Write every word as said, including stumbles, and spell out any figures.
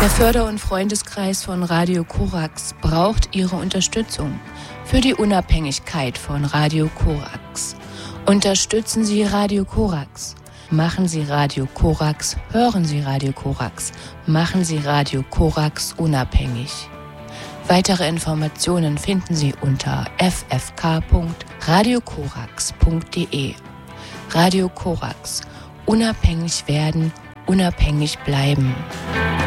Der Förder- und Freundeskreis von Radio Korax braucht Ihre Unterstützung für die Unabhängigkeit von Radio Korax. Unterstützen Sie Radio Korax. Machen Sie Radio Korax, hören Sie Radio Korax. Machen Sie Radio Korax unabhängig. Weitere Informationen finden Sie unter f f k punkt radio korax punkt d e. Radio Korax. Unabhängig werden, unabhängig bleiben.